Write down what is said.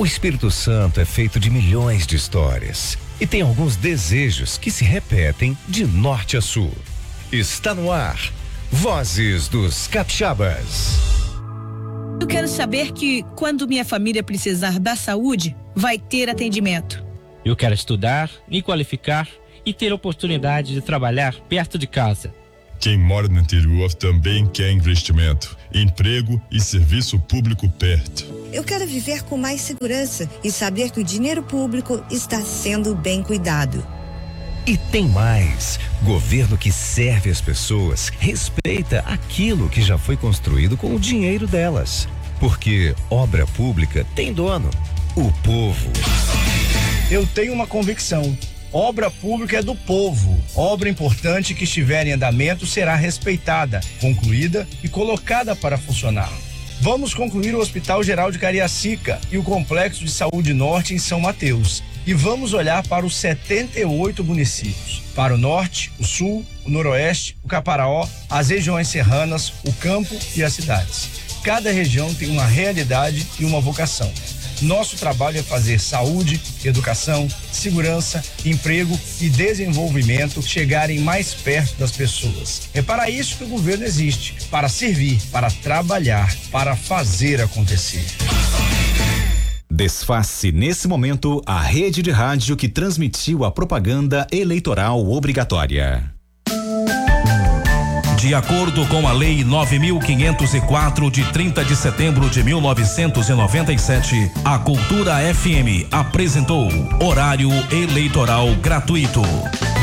O Espírito Santo é feito de milhões de histórias e tem alguns desejos que se repetem de norte a sul. Está no ar, Vozes dos Capixabas. Eu quero saber que quando minha família precisar da saúde, vai ter atendimento. Eu quero estudar, me qualificar e ter oportunidade de trabalhar perto de casa. Quem mora no interior também quer investimento, emprego e serviço público perto. Eu quero viver com mais segurança e saber que o dinheiro público está sendo bem cuidado. E tem mais. Governo que serve as pessoas, respeita aquilo que já foi construído com o dinheiro delas. Porque obra pública tem dono, o povo. Eu tenho uma convicção. Obra pública é do povo. Obra importante que estiver em andamento será respeitada, concluída e colocada para funcionar. Vamos concluir o Hospital Geral de Cariacica e o Complexo de Saúde Norte em São Mateus. E vamos olhar para os 78 municípios. Para o norte, o sul, o noroeste, o Caparaó, as regiões serranas, o campo e as cidades. Cada região tem uma realidade e uma vocação. Nosso trabalho é fazer saúde, educação, segurança, emprego e desenvolvimento chegarem mais perto das pessoas. É para isso que o governo existe, para servir, para trabalhar, para fazer acontecer. Desface nesse momento a rede de rádio que transmitiu a propaganda eleitoral obrigatória. De acordo com a Lei 9.504 de 30 de setembro de 1997, a Cultura FM apresentou horário eleitoral gratuito.